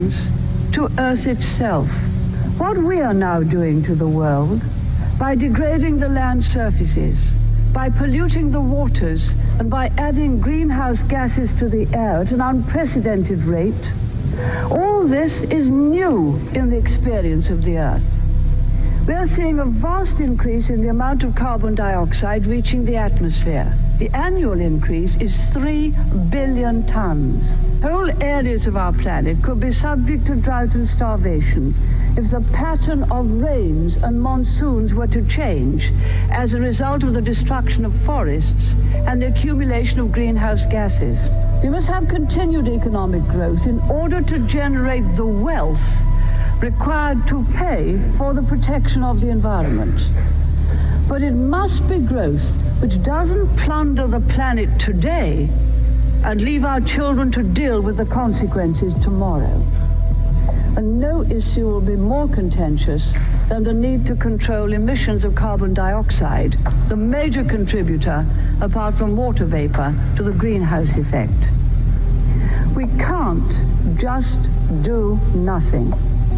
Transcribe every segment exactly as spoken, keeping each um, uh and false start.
to Earth itself. What we are now doing to the world, by degrading the land surfaces, by polluting the waters, and by adding greenhouse gases to the air at an unprecedented rate, all this is new in the experience of the Earth. We are seeing a vast increase in the amount of carbon dioxide reaching the atmosphere. The annual increase is three billion tons. Whole areas of our planet could be subject to drought and starvation if the pattern of rains and monsoons were to change as a result of the destruction of forests and the accumulation of greenhouse gases. We must have continued economic growth in order to generate the wealth required to pay for the protection of the environment. But it must be growth which doesn't plunder the planet today and leave our children to deal with the consequences tomorrow. And no issue will be more contentious than the need to control emissions of carbon dioxide, the major contributor, apart from water vapor, to the greenhouse effect. We can't just do nothing.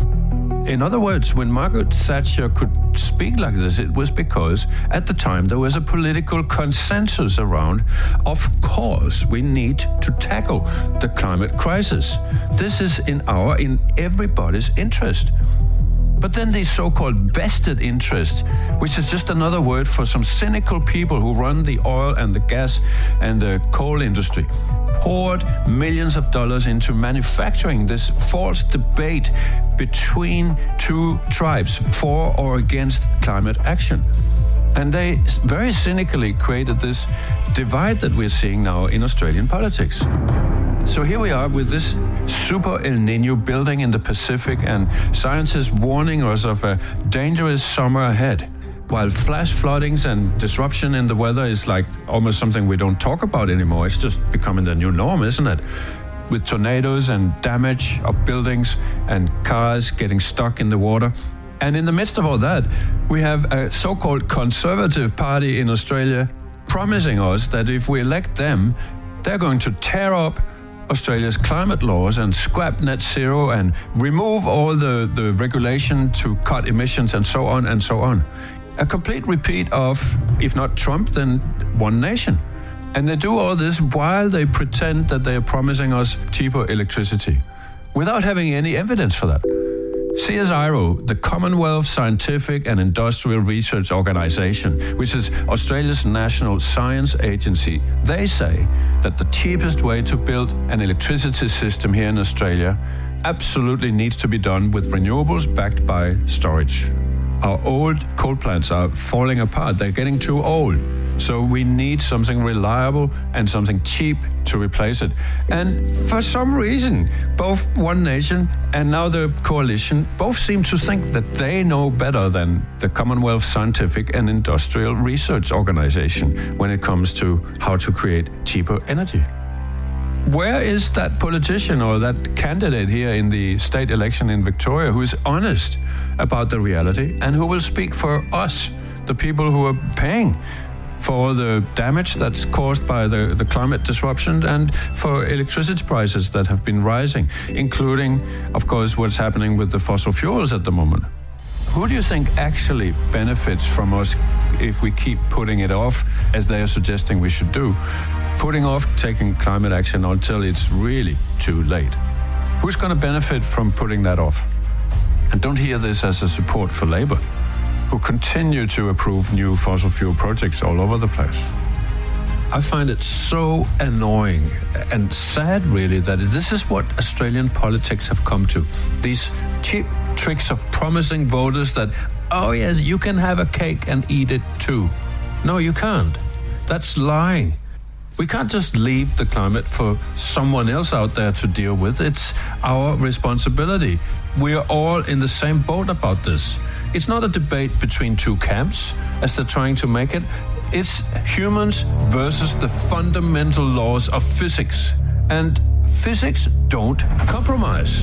In other words, when Margaret Thatcher could speak like this, it was because at the time there was a political consensus around, of course, we need to tackle the climate crisis. This is in our, in everybody's interest. But then these so-called vested interests, which is just another word for some cynical people who run the oil and the gas and the coal industry, poured millions of dollars into manufacturing this false debate between two tribes for or against climate action. And they very cynically created this divide that we're seeing now in Australian politics. So here we are with this super El Nino building in the Pacific, and scientists warning us of a dangerous summer ahead, while flash floodings and disruption in the weather is like almost something we don't talk about anymore. It's just becoming the new norm, isn't it? With tornadoes and damage of buildings and cars getting stuck in the water. And in the midst of all that, we have a so-called Conservative Party in Australia promising us that if we elect them, they're going to tear up Australia's climate laws and scrap net zero and remove all the, the regulation to cut emissions and so on and so on. A complete repeat of, if not Trump, then One Nation. And they do all this while they pretend that they are promising us cheaper electricity, without having any evidence for that. C S I R O, the Commonwealth Scientific and Industrial Research Organisation, which is Australia's national science agency, they say that the cheapest way to build an electricity system here in Australia absolutely needs to be done with renewables backed by storage. Our old coal plants are falling apart. They're getting too old. So we need something reliable and something cheap to replace it. And for some reason, both One Nation and now the coalition both seem to think that they know better than the Commonwealth Scientific and Industrial Research Organisation when it comes to how to create cheaper energy. Where is that politician or that candidate here in the state election in Victoria who is honest about the reality and who will speak for us, the people who are paying for the damage that's caused by the, the climate disruption and for electricity prices that have been rising, including, of course, what's happening with the fossil fuels at the moment? Who do you think actually benefits from us if we keep putting it off, as they are suggesting we should do, putting off taking climate action until it's really too late? Who's going to benefit from putting that off? And don't hear this as a support for Labour, who continue to approve new fossil fuel projects all over the place. I find it so annoying and sad, really, that this is what Australian politics have come to. These cheap tricks of promising voters that, oh yes, you can have a cake and eat it too. No, you can't. That's lying. We can't just leave the climate for someone else out there to deal with. It's our responsibility. We are all in the same boat about this. It's not a debate between two camps, as they're trying to make it. It's humans versus the fundamental laws of physics. And physics don't compromise.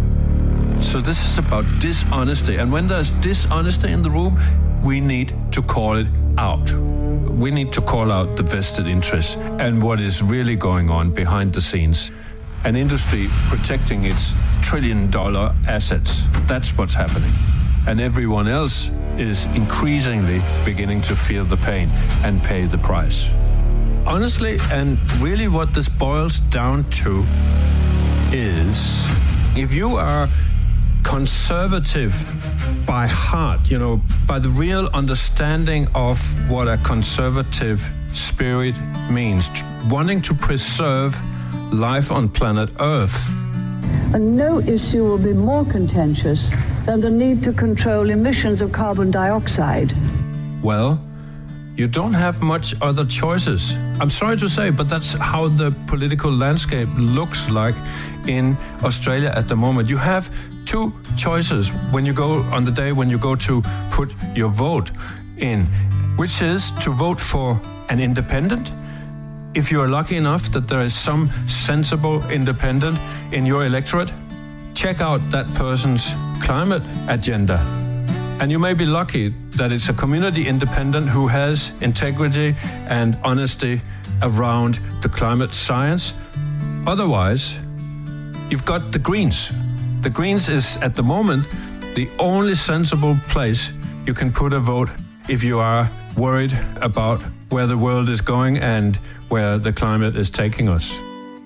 So this is about dishonesty. And when there's dishonesty in the room, we need to call it out. We need to call out the vested interests and what is really going on behind the scenes. an industry protecting its trillion-dollar assets. That's what's happening. And everyone else is increasingly beginning to feel the pain and pay the price. Honestly, and really what this boils down to is, if you are conservative by heart, you know, by the real understanding of what a conservative spirit means, wanting to preserve life on planet Earth. And no issue will be more contentious than the need to control emissions of carbon dioxide. Well, you don't have much other choices. I'm sorry to say, but that's how the political landscape looks like in Australia at the moment. You have two choices when you go on the day when you go to put your vote in, which is to vote for an independent. If you are lucky enough that there is some sensible independent in your electorate, check out that person's climate agenda. And you may be lucky that it's a community independent who has integrity and honesty around the climate science. Otherwise, you've got the Greens. The Greens is, at the moment, the only sensible place you can put a vote if you are worried about where the world is going and where the climate is taking us.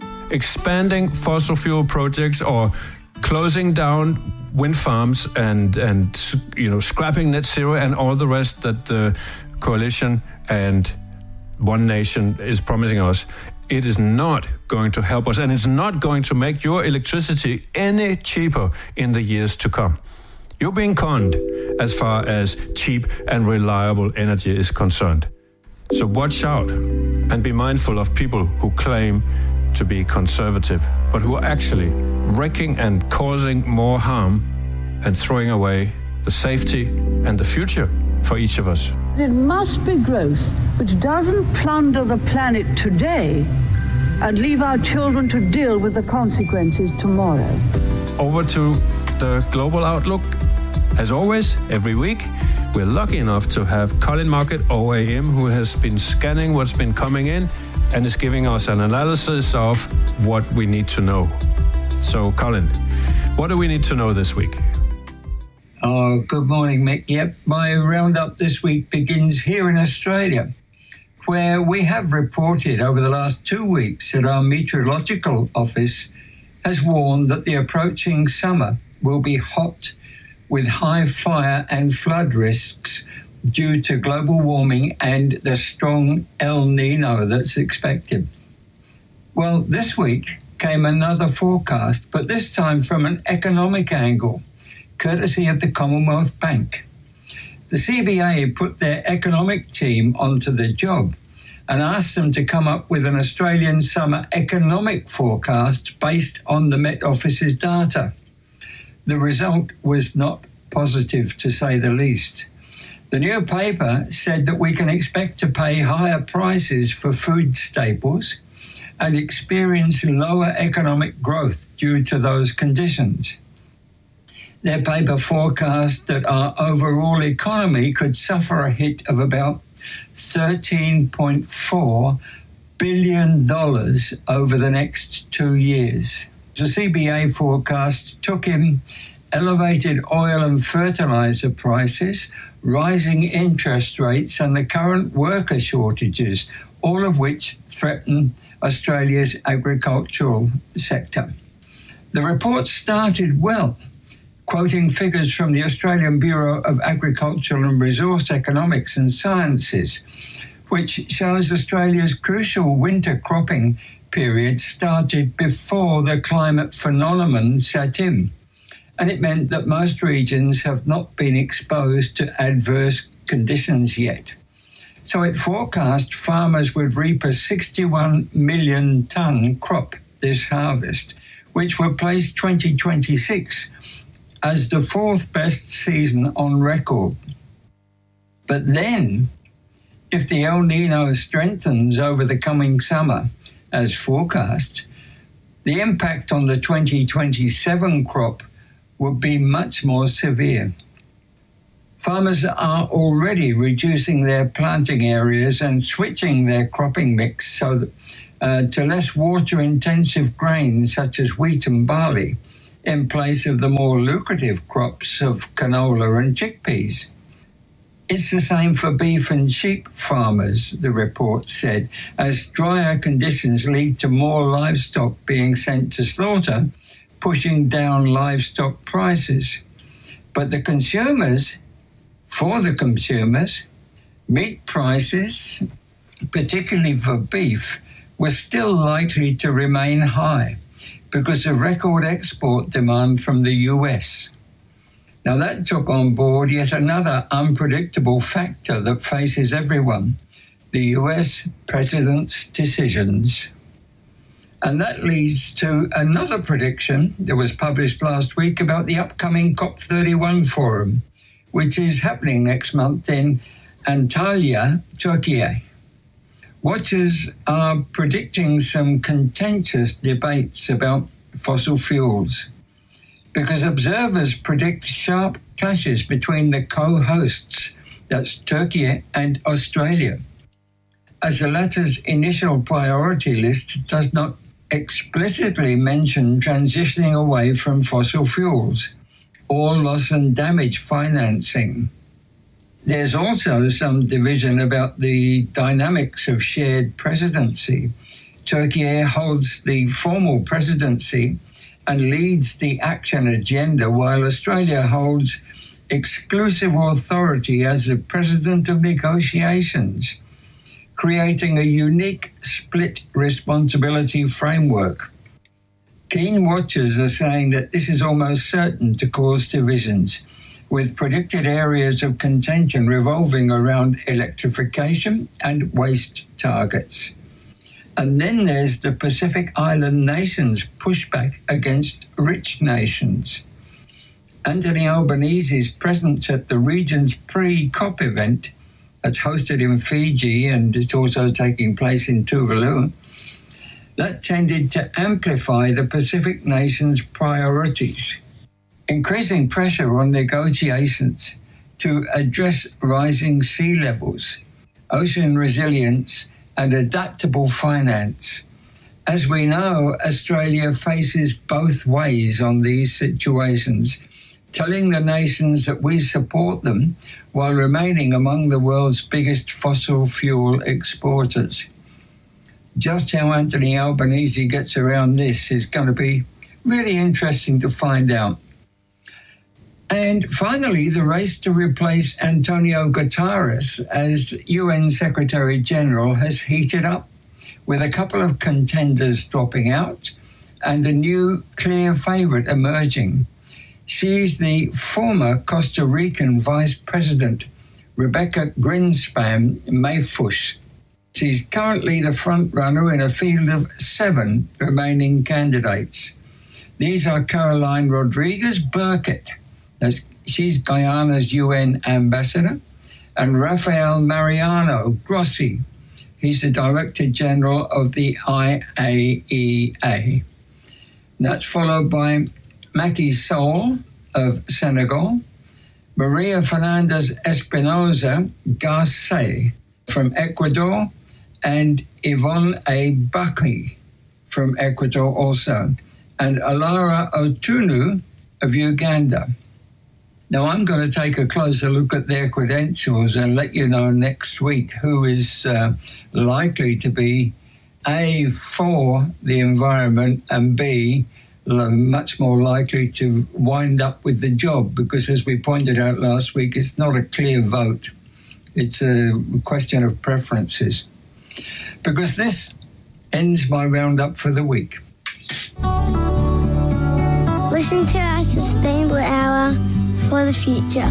Expanding fossil fuel projects or closing down wind farms and, and you know, scrapping net zero and all the rest that the coalition and One Nation is promising us, it is not going to help us, and it's not going to make your electricity any cheaper in the years to come. You're being conned as far as cheap and reliable energy is concerned. So watch out and be mindful of people who claim to be conservative, but who are actually wrecking and causing more harm and throwing away the safety and the future for each of us. It must be growth which doesn't plunder the planet today and leave our children to deal with the consequences tomorrow. Over to the global outlook. As always, every week, we're lucky enough to have Colin Market, O A M, who has been scanning what's been coming in and is giving us an analysis of what we need to know. So, Colin, what do we need to know this week? Oh, good morning, Mick. Yep, my roundup this week begins here in Australia, where we have reported over the last two weeks that our meteorological office has warned that the approaching summer will be hot with high fire and flood risks due to global warming and the strong El Nino that's expected. Well, this week came another forecast, but this time from an economic angle, courtesy of the Commonwealth Bank. The C B A put their economic team onto the job and asked them to come up with an Australian summer economic forecast based on the Met Office's data. The result was not positive, to say the least. The new paper said that we can expect to pay higher prices for food staples and experience lower economic growth due to those conditions. Their paper forecast that our overall economy could suffer a hit of about thirteen point four billion dollars over the next two years. The C B A forecast took in elevated oil and fertilizer prices, rising interest rates, and the current worker shortages, all of which threaten Australia's agricultural sector. The report started well, quoting figures from the Australian Bureau of Agricultural and Resource Economics and Sciences, which shows Australia's crucial winter cropping period started before the climate phenomenon set in. And it meant that most regions have not been exposed to adverse conditions yet. So it forecast farmers would reap a sixty-one million tonne crop this harvest, which will place twenty twenty-six as the fourth best season on record. But then, if the El Nino strengthens over the coming summer, as forecast, the impact on the twenty twenty-seven crop would be much more severe. Farmers are already reducing their planting areas and switching their cropping mix so that uh, to less water-intensive grains such as wheat and barley in place of the more lucrative crops of canola and chickpeas. It's the same for beef and sheep farmers, the report said, as drier conditions lead to more livestock being sent to slaughter, pushing down livestock prices. But the consumers, for the consumers, meat prices, particularly for beef, were still likely to remain high because of record export demand from the U S. Now that took on board yet another unpredictable factor that faces everyone, the U S president's decisions. And that leads to another prediction that was published last week about the upcoming COP thirty-one forum, which is happening next month in Antalya, Turkey. Watchers are predicting some contentious debates about fossil fuels because observers predict sharp clashes between the co-hosts, that's Turkey and Australia, as the latter's initial priority list does not explicitly mention transitioning away from fossil fuels or loss and damage financing. There's also some division about the dynamics of shared presidency. Turkey holds the formal presidency and leads the action agenda, while Australia holds exclusive authority as the president of negotiations, creating a unique split responsibility framework. Keen watchers are saying that this is almost certain to cause divisions, with predicted areas of contention revolving around electrification and waste targets. And then there's the Pacific Island nations' pushback against rich nations. Anthony Albanese's presence at the region's pre-COP event, that's hosted in Fiji and it's also taking place in Tuvalu, that tended to amplify the Pacific nations' priorities, increasing pressure on negotiations to address rising sea levels, ocean resilience, and adaptable finance. As we know, Australia faces both ways on these situations, telling the nations that we support them while remaining among the world's biggest fossil fuel exporters. Just how Anthony Albanese gets around this is going to be really interesting to find out. And finally, the race to replace Antonio Guterres as U N Secretary General has heated up, with a couple of contenders dropping out and a new clear favourite emerging. She's the former Costa Rican Vice President, Rebecca Greenspan Mayfush. She's currently the front runner in a field of seven remaining candidates. These are Caroline Rodriguez Burkett, as she's Guyana's U N ambassador, and Rafael Mariano Grossi. He's the Director General of the I A E A. That's followed by Macky Sall of Senegal, Maria Fernandez Espinosa Garce from Ecuador, and Yvonne A. Baki from Ecuador also, and Alara Otunu of Uganda. Now, I'm going to take a closer look at their credentials and let you know next week who is uh, likely to be A, for the environment, and B, much more likely to wind up with the job, because as we pointed out last week, it's not a clear vote. It's a question of preferences. Because this ends my roundup for the week. Listen to our Sustainable Hour for the future.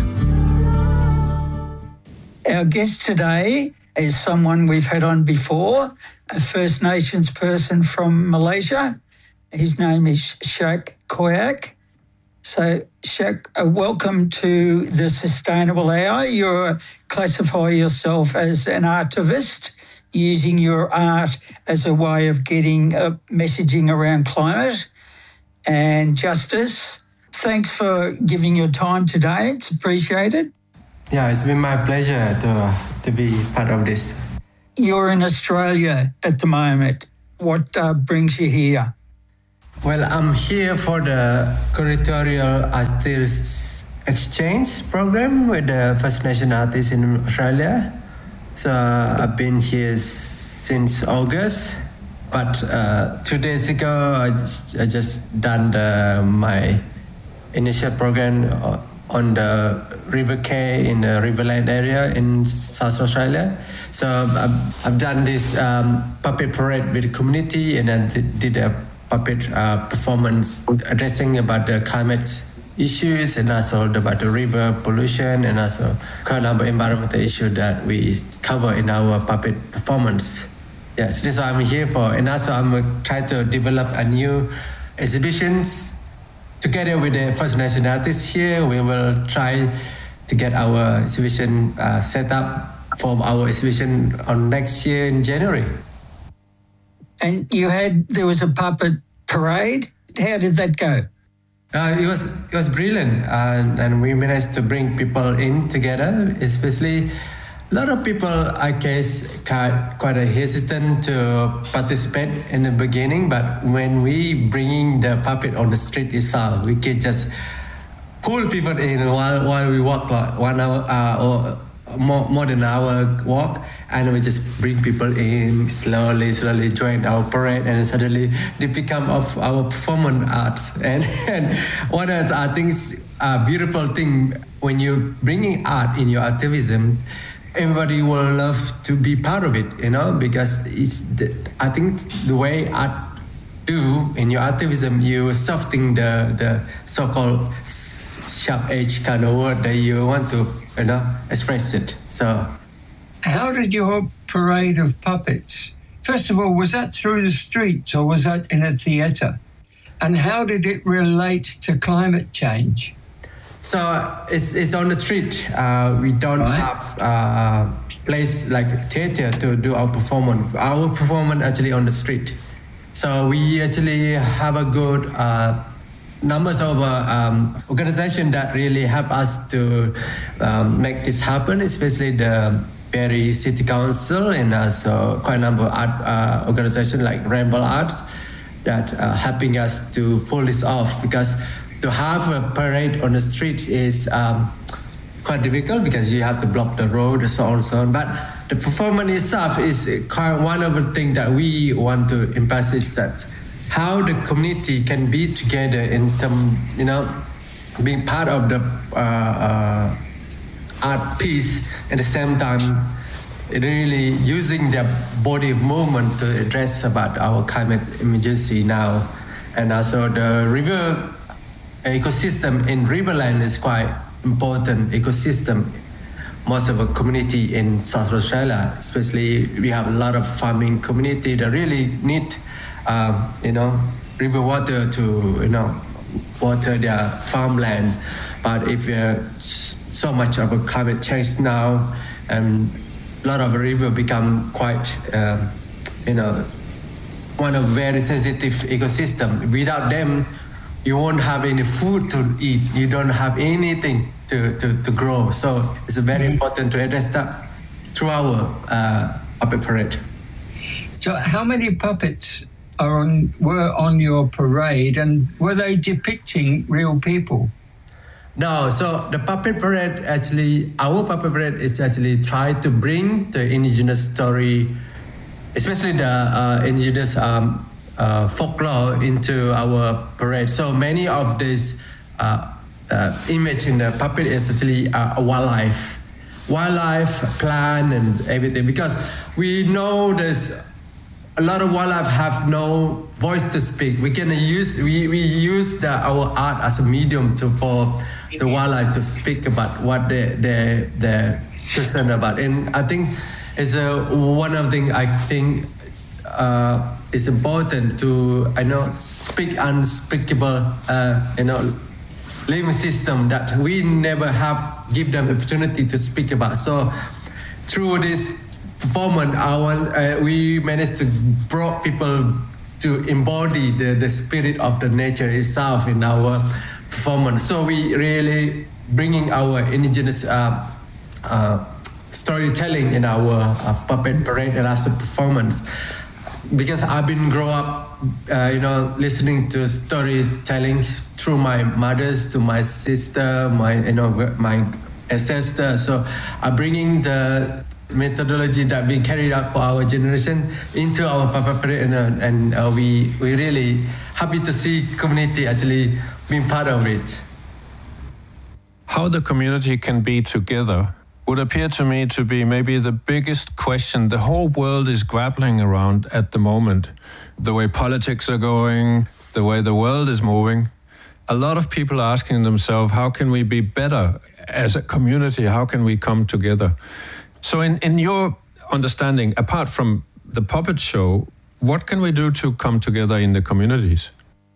Our guest today is someone we've had on before, a First Nations person from Malaysia. His name is Shak Koyak. So, Shak, uh, welcome to the Sustainable Hour. You classify yourself as an artivist, using your art as a way of getting uh, messaging around climate and justice. Thanks for giving your time today. It's appreciated. Yeah, it's been my pleasure to, to be part of this. You're in Australia at the moment. what uh, brings you here? Well, I'm here for the curatorial artists exchange program with the First Nation artists in Australia. So uh, I've been here since August, but uh, two days ago I just, I just done the, my initial program on the River Kay in the Riverland area in South Australia. So I've, I've done this um, puppet parade with the community, and then did a puppet uh, performance addressing about the climate issues and also about the river pollution and also quite a number of environmental issues that we cover in our puppet performance. Yes, this is what I'm here for. And also I'm trying to develop a new exhibitions together with the First Nation artists here. We will try to get our exhibition uh, set up for our exhibition on next year in January. And you had, there was a puppet parade. How did that go? Uh, it was it was brilliant, uh, and we managed to bring people in together. Especially, a lot of people, I guess, quite, quite hesitant to participate in the beginning. But when we bringing the puppet on the street itself, we can just pull people in while while we walk like one hour uh, or more more than an hour walk. And we just bring people in slowly, slowly join our parade, and suddenly they become of our performance arts. And, and one of the, I think, a beautiful thing when you're bringing art in your activism, everybody will love to be part of it, you know, because it's, the, I think the way art do in your activism, you soften the, the so-called sharp edge kind of word that you want to, you know, express it. So. How did your parade of puppets, first of all, was that through the streets or was that in a theatre? And how did it relate to climate change? So it's, it's on the street. Uh, we don't right. have a uh, place like theatre to do our performance. Our performance actually on the street. So we actually have a good uh, numbers of uh, um, organizations that really help us to um, make this happen, especially the Perry City Council and also quite a number of art uh, organizations like Rainbow Arts that are helping us to pull this off, because to have a parade on the street is um, quite difficult because you have to block the road and so on and so on. But the performance itself is kind of one of the things that we want to emphasize, that how the community can be together in term, you know, being part of the uh, uh, art piece at the same time, really using their body of movement to address about our climate emergency now. And also the river ecosystem in Riverland is quite important ecosystem. Most of our community in South Australia, especially we have a lot of farming community that really need, um, you know, river water to, you know, water their farmland. But if you're so much of a climate change now, and a lot of the river become quite, um, you know, one of very sensitive ecosystem. Without them, you won't have any food to eat. You don't have anything to, to, to grow. So it's very important to address that through our uh, puppet parade. So how many puppets are on were on your parade, and were they depicting real people? No, so the puppet parade actually, our puppet parade is actually try to bring the indigenous story, especially the uh, indigenous um, uh, folklore into our parade. So many of these uh, uh, image in the puppet is actually uh, wildlife, wildlife, plant and everything, because we know there's a lot of wildlife have no voice to speak. We can use, we, we use the, our art as a medium to for the wildlife to speak about what they they they're concerned about. And I think it's a one of the things I think uh, is important to, I know, speak unspeakable, uh, you know, living system that we never have give them opportunity to speak about. So through this performance, our uh, we managed to brought people to embody the the spirit of the nature itself in our performance. So we really bringing our indigenous uh, uh, storytelling in our uh, puppet parade and as a performance. because I've been grow up, uh, you know, listening to storytelling through my mothers, to my sister, my you know my ancestor. So I'm bringing the methodology that been carried out for our generation into our puppet parade, and, uh, and uh, we we really happy to see community actually being part of it. How the community can be together would appear to me to be maybe the biggest question the whole world is grappling around at the moment. The way politics are going, the way the world is moving. A lot of people are asking themselves, how can we be better as a community? How can we come together? So in, in your understanding, apart from the puppet show, what can we do to come together in the communities?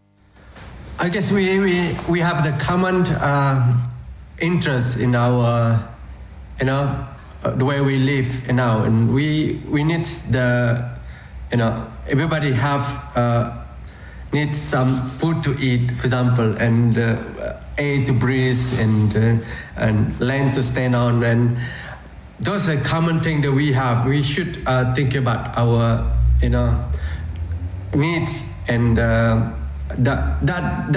I guess we, we, we have the common uh, interest in our, you know, uh, the way we live you now, and we we need the, you know, everybody have uh, needs some food to eat, for example, and uh, air to breathe, and uh, and land to stand on, and those are common things that we have. We should uh, think about our, you know, needs, and uh, that that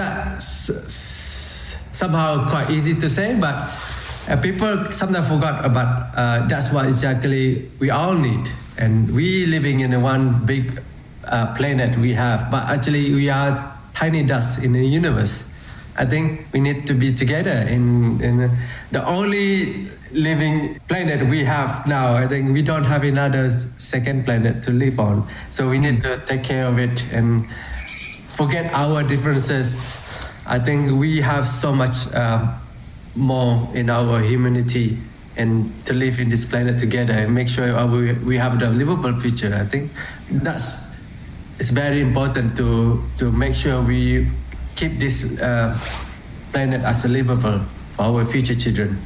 that's somehow quite easy to say, but uh, people sometimes forgot about uh, that's what exactly we all need, and we living in a one big uh, planet we have, but actually we are tiny dust in the universe. I think we need to be together in, in the only living planet we have now. I think we don't have another second planet to live on, so we need to take care of it and forget our differences. I think we have so much uh, more in our humanity, and to live in this planet together and make sure we, we have the livable future. I think that's it's very important to to make sure we keep this uh, planet as a livable for our future children.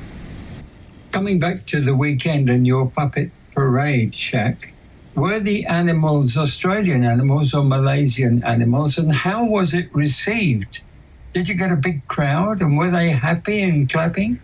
Coming back to the weekend and your puppet parade, Shak, were the animals Australian animals or Malaysian animals, and how was it received? Did you get a big crowd, and were they happy and clapping?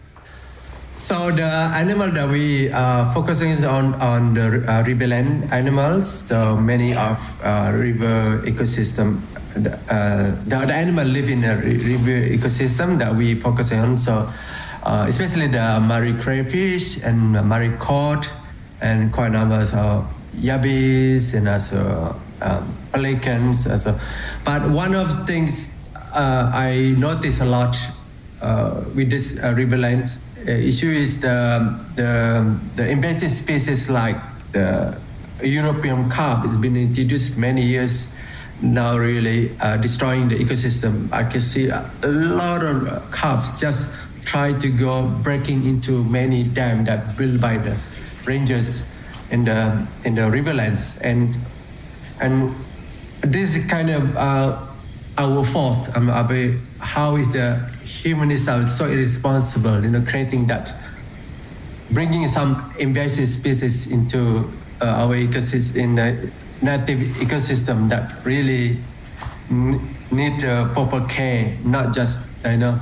So the animal that we are focusing is on on the uh, riverland animals, the many of uh, river ecosystem. Uh, the, the animal live in a river ecosystem that we focus on. So uh, especially the marine crayfish and marine cod, and quite a number of yabbies and also um, pelicans. Also. But one of the things uh, I notice a lot uh, with this uh, riverland uh, issue is the, the the invasive species like the European carp has been introduced many years now, really uh, destroying the ecosystem. I can see a lot of uh, carps just try to go breaking into many dams that built by the rangers in the in the riverlands, and and this is kind of uh, our fault. Um, how is the humanists are so irresponsible, you know, creating that, bringing some invasive species into uh, our ecosystem, in the native ecosystem that really n- need uh, proper care, not just you know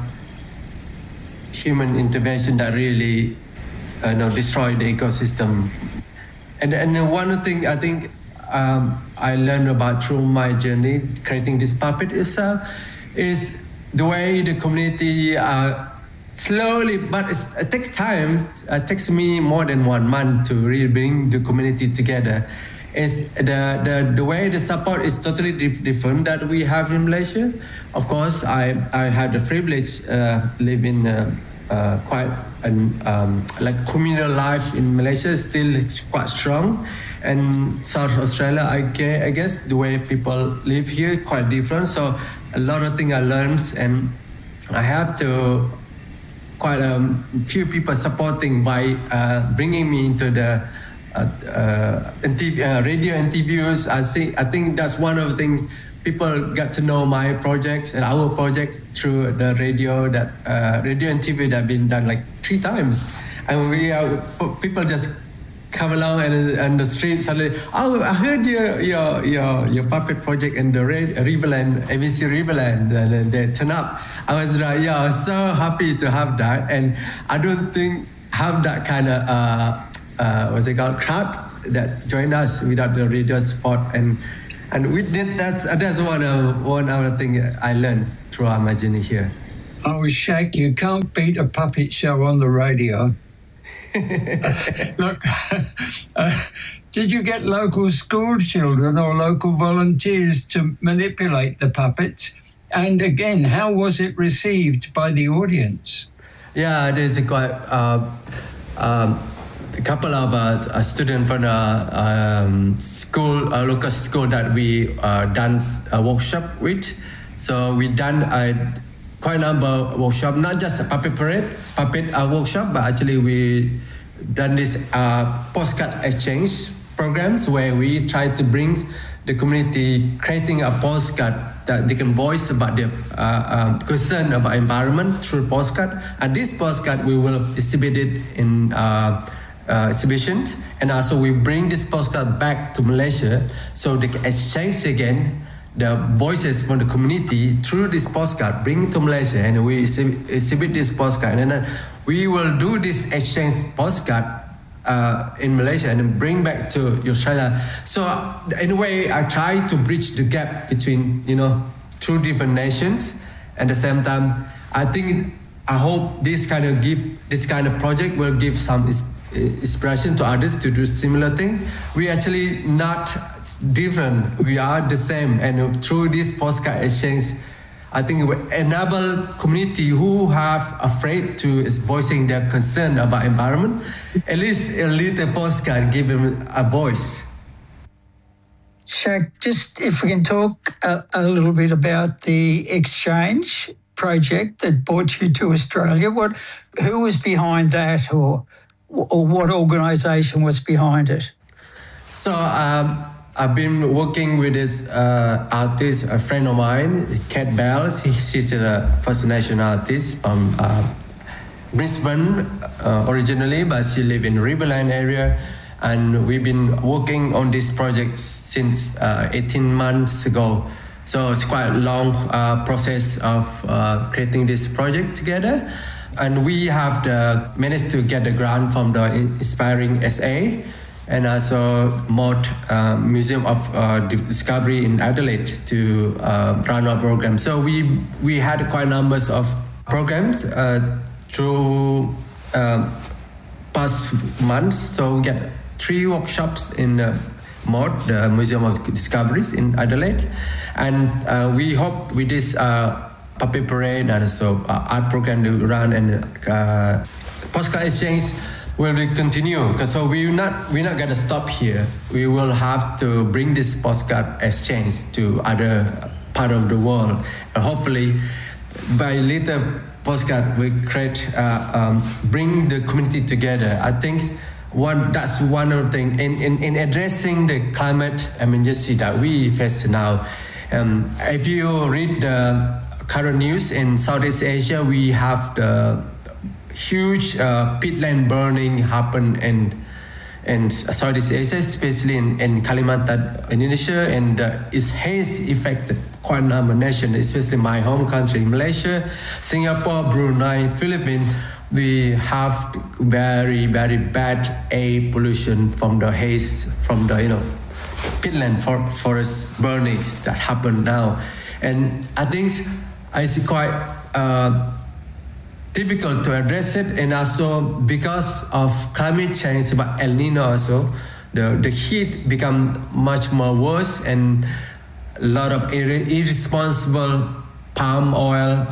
human intervention that really uh, you know destroy the ecosystem. And and one thing I think um, I learned about through my journey creating this puppet is uh, is the way the community uh, slowly, but it's, it takes time. It takes me more than one month to really bring the community together. Is the, the the way the support is totally dif- different that we have in Malaysia. Of course, I I had the privilege uh, live in uh, uh, quite an um, like communal life in Malaysia, still quite strong, and South Australia, I guess, I guess the way people live here quite different. So a lot of things I learned, and I have to quite a few people supporting by uh, bringing me into the Uh, uh, uh, radio interviews. I think I think that's one of the things people get to know my projects and our project through the radio. That uh, radio interview that been done like three times, and we are people just come along and on the street suddenly. Oh, I heard your your your your puppet project in the Riverland, A B C Riverland, and then they turn up. I was like, yeah, I was so happy to have that, and I don't think have that kind of. Uh, Uh, what's it called, crowd that joined us without the radio support, and And we did, that's that's one of one other thing I learned throughout my journey here. Oh, Shaq, you can't beat a puppet show on the radio. uh, look, uh, did you get local school children or local volunteers to manipulate the puppets? And again, how was it received by the audience? Yeah, there's a quite uh, um, a couple of uh, students from the um, school, uh, local school that we uh, done a workshop with. So we done a quite a number of workshop, not just a puppet parade, puppet uh, workshop, but actually we done this uh, postcard exchange programs where we try to bring the community creating a postcard that they can voice about their uh, um, concern about environment through postcard. And this postcard we will exhibit it in uh, uh, exhibitions, and also we bring this postcard back to Malaysia so they can exchange again the voices from the community through this postcard, bring it to Malaysia, and we exhibit this postcard, and then we will do this exchange postcard uh, in Malaysia and then bring back to Australia. So in a way, I try to bridge the gap between, you know, two different nations. At the same time, I think, I hope this kind of give, this kind of project will give some inspiration to others to do similar thing. We actually not different, we are the same, and through this postcard exchange, I think we enable community who have afraid to is voicing their concern about environment, at least a little postcard give them a voice. Shaq, just if we can talk a, a little bit about the exchange project that brought you to Australia. What, who was behind that, or or what organisation was behind it? So um, I've been working with this uh, artist, a friend of mine, Kat Bell. She, she's a First Nation artist from uh, Brisbane uh, originally, but she lives in Riverland area. And we've been working on this project since uh, eighteen months ago. So it's quite a long uh, process of uh, creating this project together. And we have the, managed to get the grant from the Inspiring S A and also Mod uh, Museum of uh, Discovery in Adelaide to uh, run our program. So we we had quite numbers of programs uh, through uh, past months. So we get three workshops in uh, Mod, the Museum of Discoveries in Adelaide, and uh, we hope with this uh, puppet parade and also uh, art program to run and uh, postcard exchange will continue. Because so we're not we're not gonna stop here. We will have to bring this postcard exchange to other part of the world, and hopefully by later postcard we create uh, um, bring the community together. I think one that's one of the things in, in, in addressing the climate emergency that we face now. Um, if you read the current news in Southeast Asia, we have the huge uh, peatland burning happen in in Southeast Asia, especially in, in Kalimantan, Indonesia, and uh, it has affected quite a number of nations, especially my home country, Malaysia, Singapore, Brunei, Philippines. We have very, very bad air pollution from the haze, from the, you know, peatland for, forest burnings that happen now. And I think it's quite uh, difficult to address it, and also because of climate change, about El Nino also, the, the heat become much more worse, and a lot of ir- irresponsible palm oil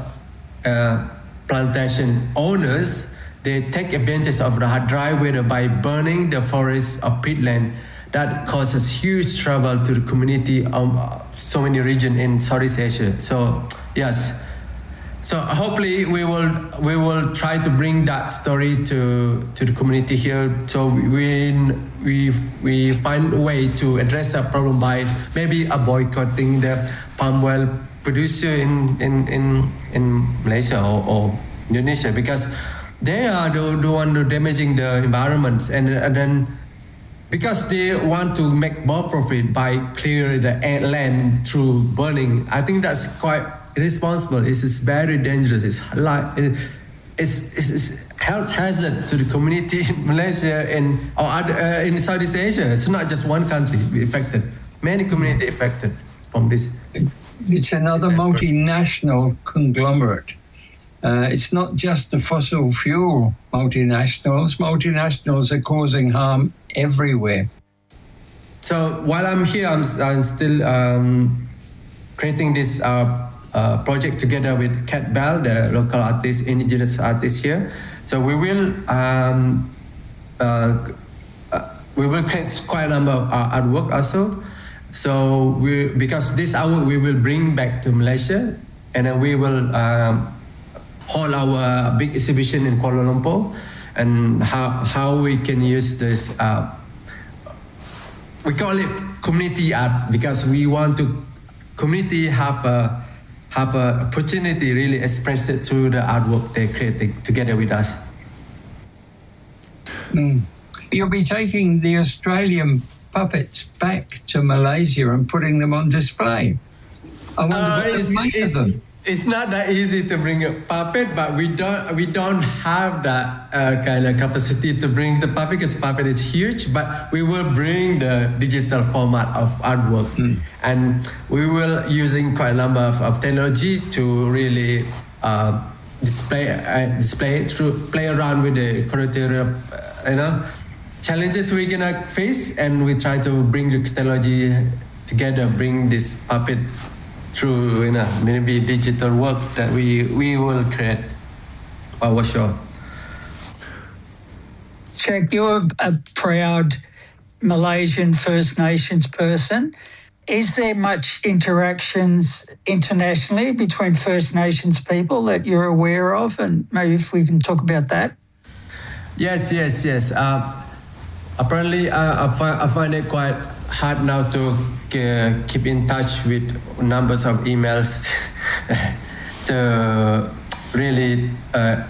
uh, plantation owners, they take advantage of the dry weather by burning the forests of peatland. That causes huge trouble to the community of so many regions in Southeast Asia. So yes, so hopefully we will we will try to bring that story to to the community here. So we we we find a way to address that problem by maybe a boycotting the palm oil producer in in in, in Malaysia or, or Indonesia, because they are the, the one who damaging the environment, and, and then because they want to make more profit by clearing the land through burning. I think that's quite irresponsible. It's, it's very dangerous. It's like it's, it's, it's health hazard to the community in Malaysia and or other, uh, in Southeast Asia. It's not just one country affected. many community affected from this. It's another multinational conglomerate. Uh, it's not just the fossil fuel multinationals. Multinationals are causing harm everywhere. So while I'm here, I'm, I'm still um, creating this uh, uh, project together with Kat Bell, the local artist, indigenous artist here. So we will um, uh, uh, we will create quite a number of uh, artwork also. So we because this artwork we will bring back to Malaysia, and then we will um, hold our big exhibition in Kuala Lumpur, and how how we can use this. Uh, we call it community art because we want to community have a have a opportunity really express it through the artwork they're creating together with us. Mm. You'll be taking the Australian puppets back to Malaysia and putting them on display. I wonder Uh, what it's, to make it's, of them. it's not that easy to bring a puppet, but we don't we don't have that uh, kind of capacity to bring the puppet because puppet is huge. But we will bring the digital format of artwork, mm. and we will using quite a number of, of technology to really uh, display uh, display through play around with the curatorial, uh, you know, challenges we're gonna face, and we try to bring the technology together, bring this puppet through, you know, maybe digital work that we we will create for our show. Jack, you're a proud Malaysian First Nations person. Is there much interactions internationally between First Nations people that you're aware of? And maybe if we can talk about that. Yes, yes, yes. Uh, apparently, uh, I, find, I find it quite hard now to uh, keep in touch with numbers of emails to really. Uh,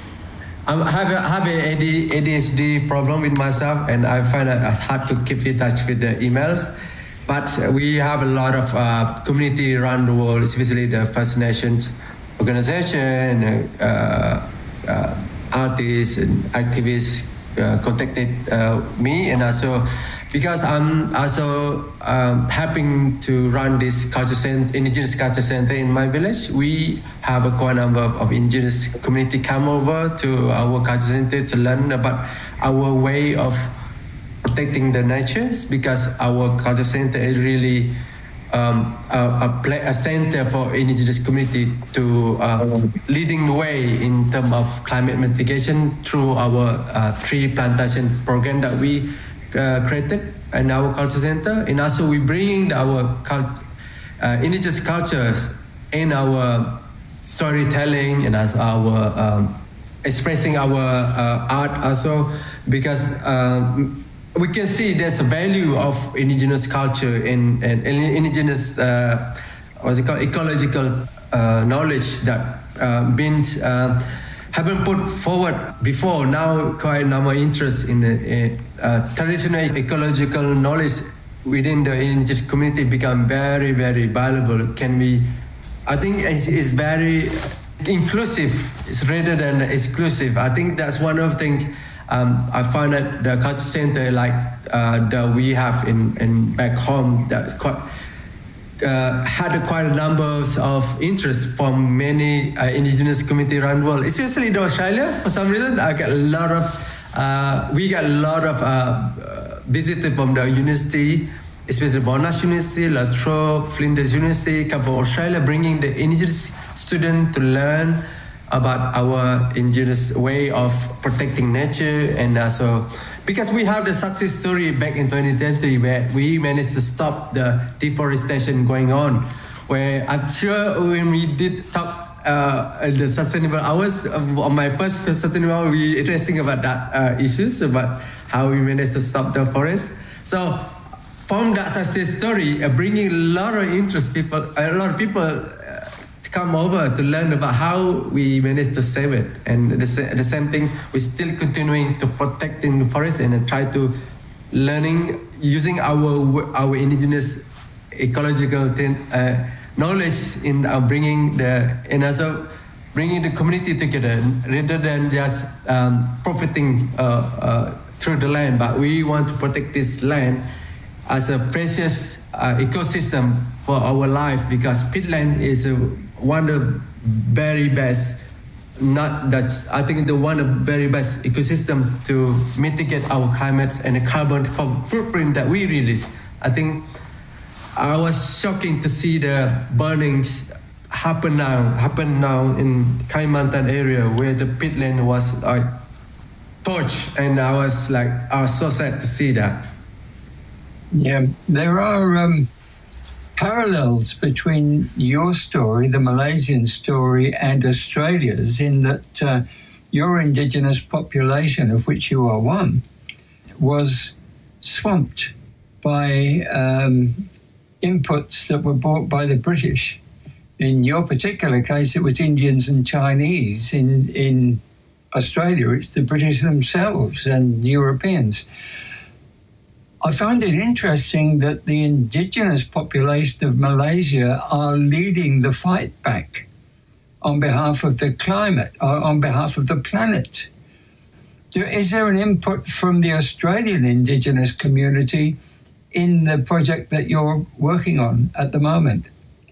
I have a, have a A D H D problem with myself, and I find it hard to keep in touch with the emails. But we have a lot of uh, community around the world, especially the First Nations organization, uh, uh, artists and activists uh, contacted uh, me, and also because I'm also um, helping to run this culture center, indigenous culture center in my village. We have a quite number of, of indigenous community come over to our culture center to learn about our way of protecting the natures, because our culture center is really um, a, a, play, a center for indigenous community to uh, leading the way in terms of climate mitigation through our uh, tree plantation program that we uh, created in our culture center. And also we bringing our cult, uh, indigenous cultures in our storytelling and as our um, expressing our uh, art also, because um, we can see there's a value of indigenous culture and, and, and indigenous uh, what's it called ecological uh, knowledge that uh, been uh, haven't put forward before. Now quite a number of interest in the uh, traditional ecological knowledge within the indigenous community become very very valuable. Can be, I think it's, it's very inclusive. It's rather than exclusive. I think that's one of the things. Um, I found that the culture center, like uh, that we have in, in back home, that quite uh, had quite a number of interest from many uh, indigenous community around the world, especially in Australia. For some reason, I got a lot of uh, we got a lot of uh, visitors from the university, especially Monash University, La Trobe, Flinders University, come from Australia, bringing the indigenous students to learn about our indigenous way of protecting nature. And also because we have the success story back in twenty twenty where we managed to stop the deforestation going on, where I'm sure when we did talk uh, the sustainable hours on my first sustainable hour, we addressing about that uh, issues about how we managed to stop the forest. So from that success story, uh, bringing a lot of interest people, a lot of people come over to learn about how we managed to save it. And the, the same thing, we're still continuing to protecting the forest and try to learning using our our indigenous ecological ten, uh, knowledge in uh, bringing the and also bringing the community together rather than just um, profiting uh, uh, through the land. But we want to protect this land as a precious uh, ecosystem for our life, because peatland is a, one of the very best, not that I think the one of the very best ecosystem to mitigate our climate and the carbon footprint that we release. I think I was shocking to see the burnings happen now, happen now in Kalimantan area where the peatland was like torched, and I was like, I was so sad to see that. Yeah, there are um, parallels between your story, the Malaysian story, and Australia's, in that uh, your indigenous population, of which you are one, was swamped by um, inputs that were brought by the British. In your particular case, it was Indians and Chinese. In, in Australia, it's the British themselves and Europeans. I find it interesting that the indigenous population of Malaysia are leading the fight back on behalf of the climate, or on behalf of the planet. Is there an input from the Australian indigenous community in the project that you're working on at the moment?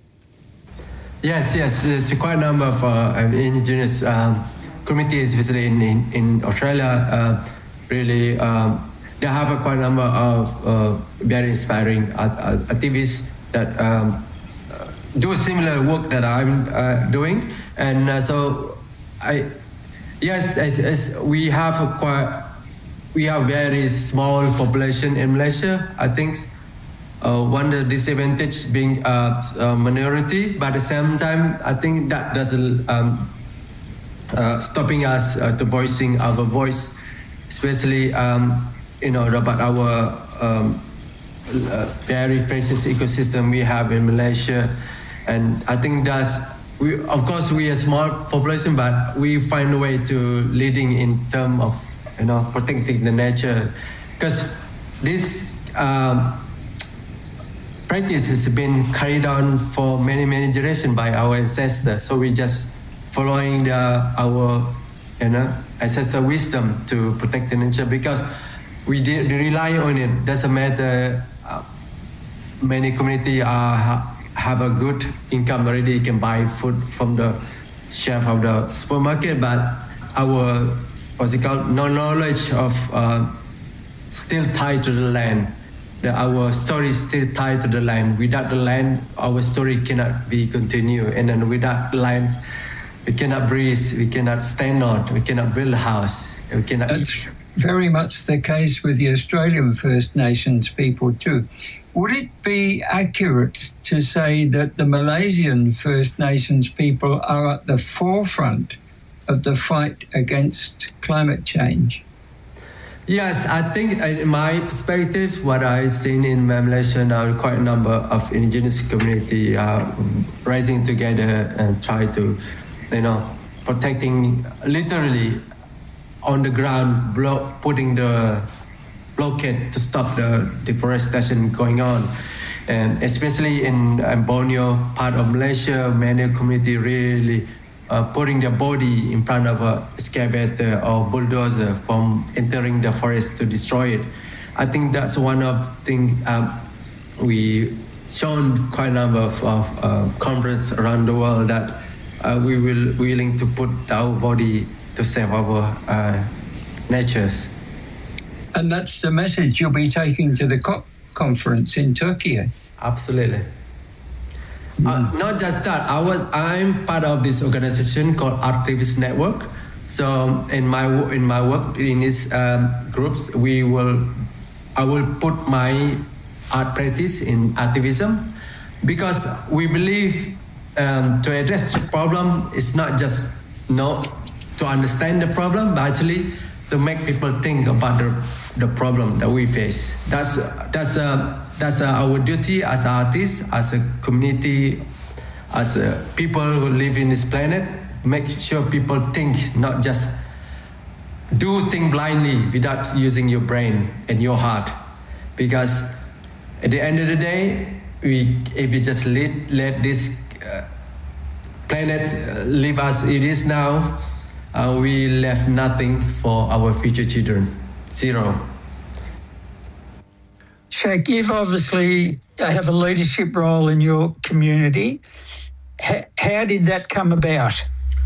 Yes, yes, it's quite a number of uh, indigenous um, communities, especially in, in, in Australia, uh, really um, they have a quite a number of uh, very inspiring art, art, activists that um, do similar work that I'm uh, doing. And uh, so, I yes, it's, it's, we have a quite, we have very small population in Malaysia. I think uh, one of the disadvantage being a, a minority, but at the same time, I think that doesn't um, uh, stopping us uh, to voicing our voice, especially um, you know about our um, uh, very precious ecosystem we have in Malaysia. And I think that's we of course we are a small population, but we find a way to leading in terms of you know protecting the nature, because this um, practice has been carried on for many many generations by our ancestors. So we just following the, our you know ancestor wisdom to protect the nature, because we did rely on it. Doesn't matter. Uh, many community are have a good income already. You can buy food from the shelf of the supermarket, but our what's it called? No knowledge of uh, still tied to the land. The, our story is still tied to the land. Without the land, our story cannot be continued. And then without the land, we cannot breathe. We cannot stand on. We cannot build a house. We cannot. That's very much the case with the Australian First Nations people too. Would it be accurate to say that the Malaysian First Nations people are at the forefront of the fight against climate change? Yes, I think in my perspective, what I've seen in Malaysia now, quite a number of indigenous community are rising together and try to, you know, protecting literally on the ground, block, putting the blockade to stop the deforestation going on. And especially in um, Borneo, part of Malaysia, many community really uh, putting their body in front of a excavator or bulldozer from entering the forest to destroy it. I think that's one of the things um, we shown quite a number of, of uh, conferences around the world that uh, we will willing to put our body to save our uh, natures. And that's the message you'll be taking to the COP conference in Turkey. Absolutely. Mm. Uh, not just that, I was, I'm part of this organization called Artivist Network. So in my in my work in these um, groups, we will, I will put my art practice in activism, because we believe um, to address the problem is not just not to understand the problem, but actually to make people think about the, the problem that we face. That's that's uh, that's uh, our duty as artists, as a community, as uh, people who live in this planet. Make sure people think, not just do things blindly without using your brain and your heart. Because at the end of the day, we if we just let let this uh, planet uh, live as it is now, uh, we left nothing for our future children. Zero. Sheikh, you've obviously have a leadership role in your community. H- how did that come about?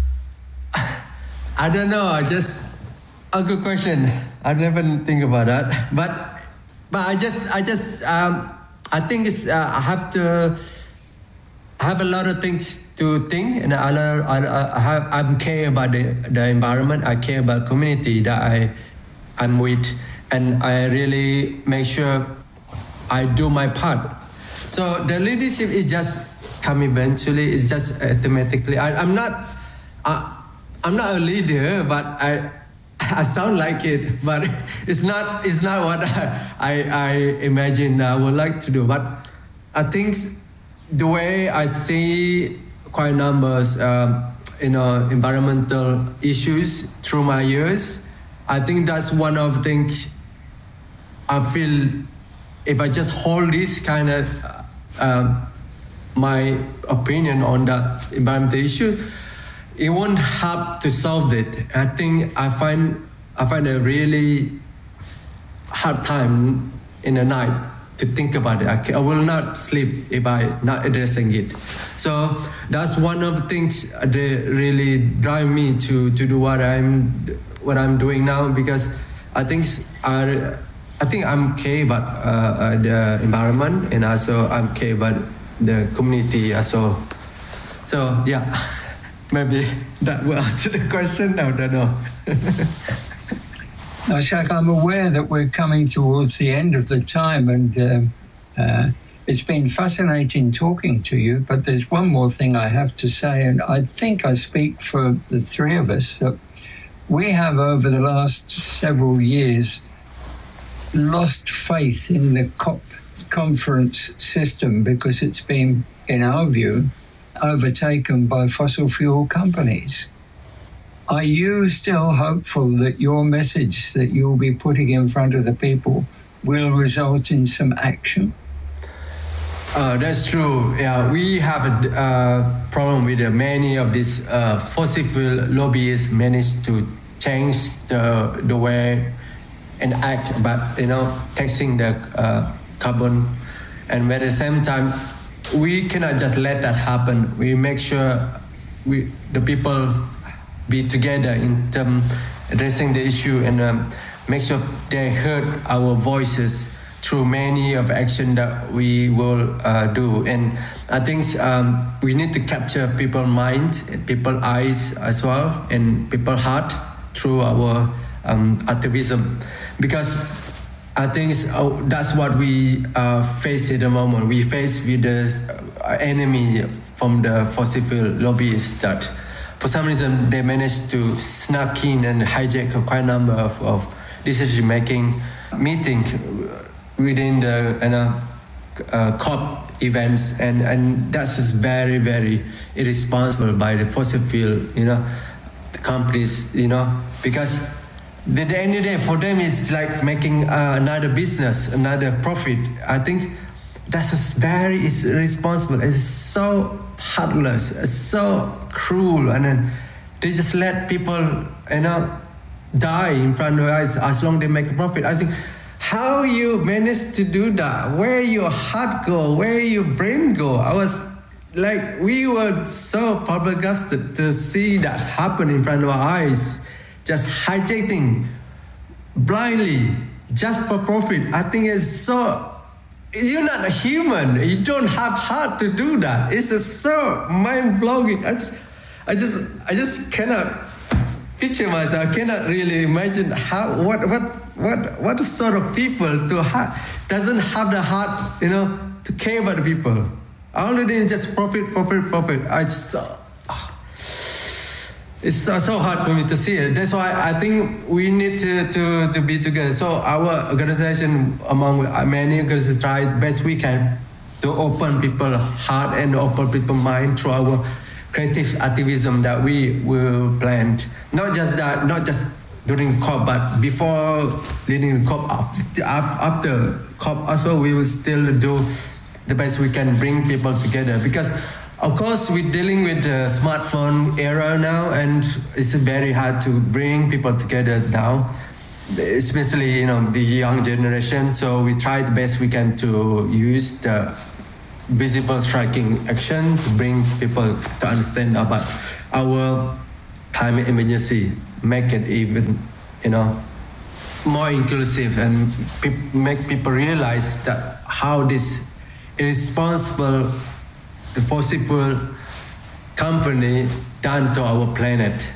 I don't know. I just a good question. I never think about that. But but I just I just um, I think it's uh, I have to I have a lot of things to think, and I I, I have I care about the, the environment. I care about community that I I'm with, and I really make sure I do my part. So the leadership is just come eventually. It's just automatically. I, I'm not. I, I'm not a leader, but I I sound like it. But it's not it's not what I I, I imagine I would like to do. But I think the way I see quite numbers, um, you know, environmental issues through my years, I think that's one of the things I feel. If I just hold this kind of uh, my opinion on that environmental issue, it won't help to solve it. I think I find I find a really hard time in the night to think about it. I, can, I will not sleep if I not addressing it. So that's one of the things that really drive me to, to do what I'm what I'm doing now, because I think I I think I'm okay about uh, the environment, and also I'm okay about the community also. So yeah. Maybe that will answer the question. I don't know. Now, Sheikh, I'm aware that we're coming towards the end of the time, and um, uh, it's been fascinating talking to you. But there's one more thing I have to say, and I think I speak for the three of us, that we have over the last several years lost faith in the COP conference system, because it's been, in our view, overtaken by fossil fuel companies. Are you still hopeful that your message that you'll be putting in front of the people will result in some action? Uh, that's true. Yeah, we have a uh, problem with uh, many of these uh, fossil fuel lobbyists managed to change the the way and act about, you know, taxing the uh, carbon, and at the same time, we cannot just let that happen. We make sure we the people be together in terms addressing the issue, and um, make sure they heard our voices through many of action that we will uh, do. And I think um, we need to capture people's mind, people's eyes as well, and people's heart through our um, activism, because I think uh, that's what we uh, face at the moment. We face with the enemy from the fossil fuel lobbyists that, for some reason, they managed to sneak in and hijack quite a number of, of decision-making meetings within the you know, uh, COP events, and and that's just very very irresponsible by the fossil fuel you know companies, you know because. At the end of the day, for them, it's like making uh, another business, another profit. I think that's just very it's irresponsible. It's so heartless, it's so cruel, and then they just let people, you know, die in front of us as long as they make a profit. I think how you manage to do that, where your heart go, where your brain go. I was like, we were so flabbergasted to see that happen in front of our eyes. Just hijacking blindly just for profit. I think it's so. You're not a human. You don't have heart to do that. It's just so mind blowing. I just, I just, I just cannot picture myself. I cannot really imagine how what what what what sort of people to ha- doesn't have the heart, you know, to care about the people. Already just profit, profit, profit. I just. Oh. It's so, so hard for me to see it. That's why I think we need to, to, to be together. So our organization, among many organizations, try the best we can to open people's heart and open people's mind through our creative activism that we will plan. Not just that, not just during COP, but before leading the COP, after COP, also we will still do the best we can, bring people together, because. Of course, we're dealing with the smartphone era now, and it's very hard to bring people together now. especially you know the young generation. So we try the best we can to use the visible striking action to bring people to understand about our climate emergency, make it even you know more inclusive, and pe- make people realize that how this irresponsible, fossil fuel company done to our planet.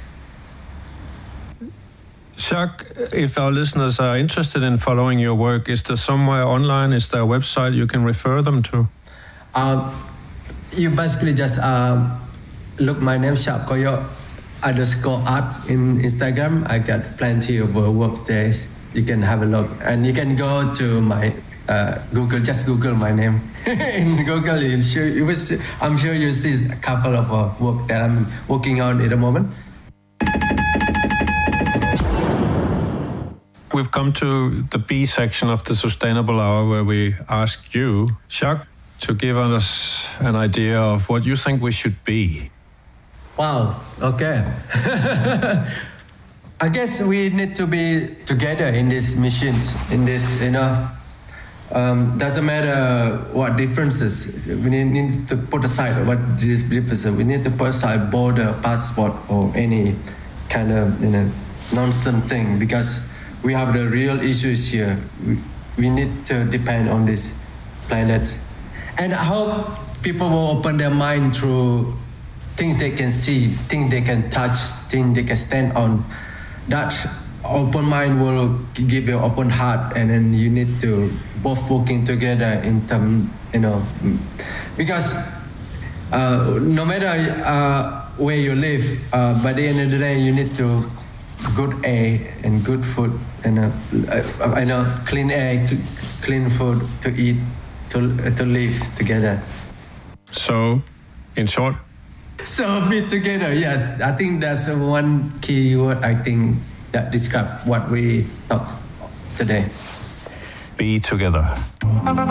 Jacques, if our listeners are interested in following your work, is there somewhere online, is there a website you can refer them to? Uh, you basically just uh, look my name, Jacques Koyok underscore art in Instagram. I got plenty of uh, work there. You can have a look, and you can go to my uh, Google. Just Google my name in Google. You'll sure, you will see, I'm sure you'll see a couple of uh, work that I'm working on at the moment. We've come to the B section of the Sustainable Hour, where we ask you, Jacques, to give us an idea of what you think we should be. Wow, okay. I guess we need to be together in these missions, in this, you know, um, doesn't matter what differences, we need, need to put aside what differences, we need to put aside border, passport, or any kind of, you know, nonsense thing, because we have the real issues here. We, we need to depend on this planet. And I hope people will open their mind through things they can see, things they can touch, things they can stand on. That open mind will give you open heart, and then you need to both working together in term, you know, because uh, no matter uh, where you live, uh, by the end of the day, you need to good air and good food, and uh, I know clean air, clean food to eat, to to live together. So, in short. So be together, yes. I think that's one key word I think that describes what we talk today. Be together.